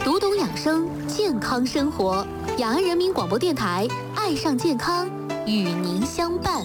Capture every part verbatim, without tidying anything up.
读懂养生，健康生活。雅安人民广播电台，爱上健康，与您相伴。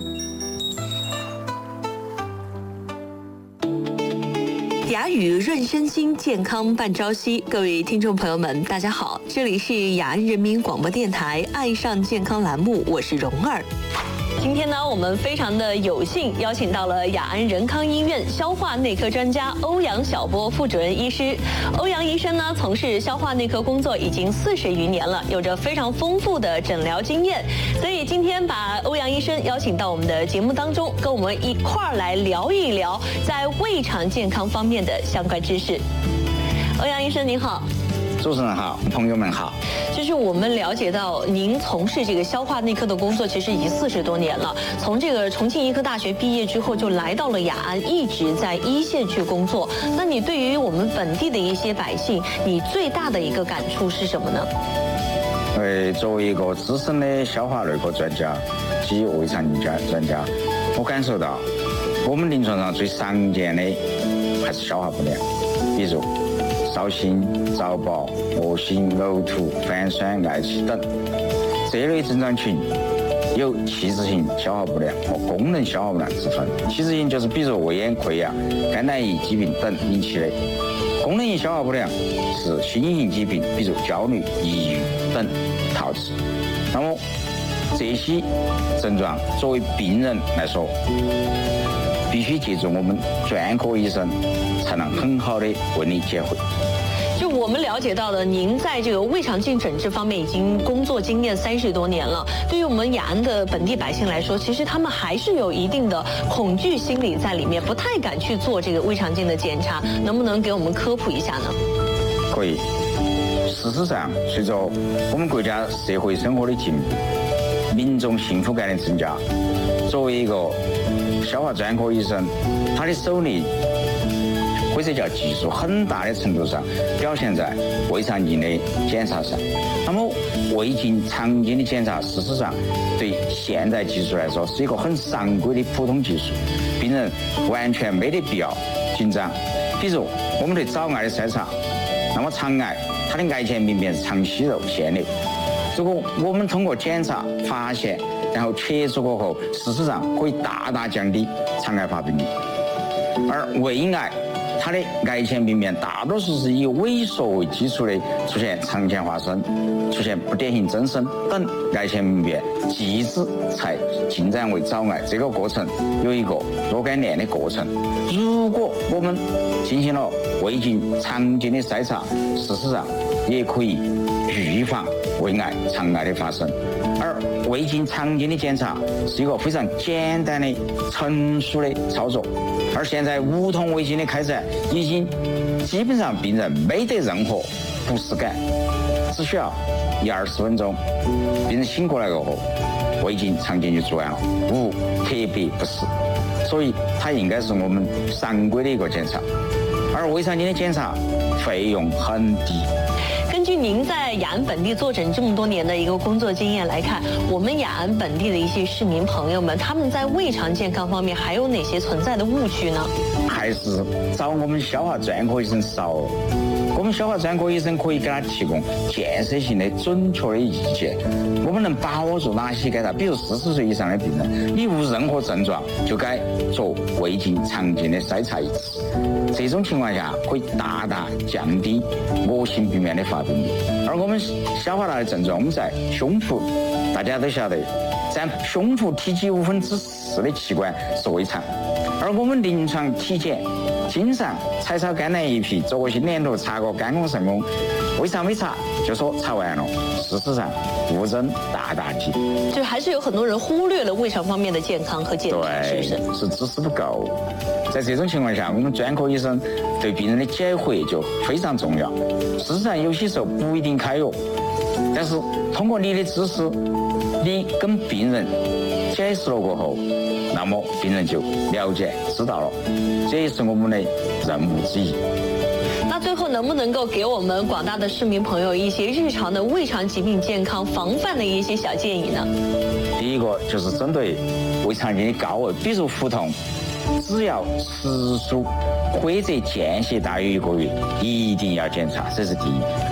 雅语润身心，健康伴朝夕。各位听众朋友们，大家好，这里是雅安人民广播电台爱上健康栏目，我是蓉儿。今天呢，我们非常的有幸邀请到了雅安仁康医院消化内科专家欧阳晓波副主任医师。欧阳医生呢，从事消化内科工作已经四十余年了，有着非常丰富的诊疗经验。所以今天把欧阳医生邀请到我们的节目当中，跟我们一块儿来聊一聊在胃肠健康方面的相关知识。欧阳医生您好。 主持人好，朋友们好。 就是我们了解到，您从事这个消化内科的工作，其实已经四十多年了。从这个重庆医科大学毕业之后，就来到了雅安，一直在一线去工作。那你对于我们本地的一些百姓，你最大的一个感触是什么呢？ 呃，作为一个资深的消化内科专家及胃肠镜专家，我感受到我们临床上最常见的还是消化不良，比如烧心、早饱、恶心、呕吐、反酸、嗳气等这类症状群，有器质性消化不良和功能消化不良之分。器质性就是比如胃炎、溃疡、肝胆胰疾病等引起的；功能性消化不良是心因性疾病，比如焦虑、抑郁等导致。那么这些症状作为病人来说，必须借助我们专科医生才能很好的为你解惑。 就我们了解到的，您在这个胃肠镜诊治方面已经工作经验三十多年了。对于我们雅安的本地百姓来说，其实他们还是有一定的恐惧心理在里面，不太敢去做这个胃肠镜的检查。能不能给我们科普一下呢？ 可以。事实上，随着我们国家社会生活的进步，民众幸福感的增加，作为一个消化专科医生，他的手艺或者叫技术，很大的程度上表现在胃肠镜的检查上。那么胃镜、肠镜的检查，事实上对现代技术来说是一个很常规的普通技术，病人完全没得必要紧张。比如我们对早癌的筛查，那么肠癌它的癌前病变是肠息肉腺瘤，如果我们通过检查发现，然后切除过后，事实上可以大大降低肠癌发病率。而胃癌它的癌前病变大多数是以萎缩为基础的，出现肠前发生、出现不典型增生等癌前病变，继之才进展为早癌。这个过程有一个若干年的过程。如果我们进行了胃镜、肠镜的筛查，事实上也可以预防胃癌、肠癌的发生。而胃镜、肠镜的检查是一个非常简单的、成熟的操作。而现在无痛胃镜的开展，已经基本上病人没得任何不适感，只需要一二十分钟，病人醒过来过后，胃镜、肠镜就做完了，无特别不适。所以它应该是我们常规的一个检查。而胃肠镜的检查费用很低。 根据您在雅安本地坐诊这么多年的一个工作经验来看，我们雅安本地的一些市民朋友们，他们在胃肠健康方面还有哪些存在的误区呢？ 还是找我们消化专科医生少。我们消化专科医生可以给他提供建设性的、准确的意见。我们能把握住哪些给他，比如四十岁以上的病人，你无任何症状就该做胃镜、肠镜的筛查一次。这种情况下可以大大降低恶性病变的发病率。而我们消化道的症状，我们在胸腹，大家都晓得，占胸腹体积五分之四的器官是胃肠。而我们临床体检经常彩超肝胆胰脾，做过心电图，查过肝功肾功，为啥没查？就说查完了。事实上误诊大大忌， 就还是有很多人忽略了胃肠方面的健康和检查，是不是？ 是知识不够。在这种情况下，我们专科医生对病人的解惑就非常重要。事实上，有些时候不一定开药，但是通过你的知识，你跟病人解释了过后，那么病人就了解知道了，这也是我们的任务之一。 那最后能不能够给我们广大的市民朋友一些日常的胃肠疾病健康防范的一些小建议呢？ 第一个就是针对胃肠镜的高危，比如腹痛，只要时数或者间歇大于一个月，一定要检查，这是第一。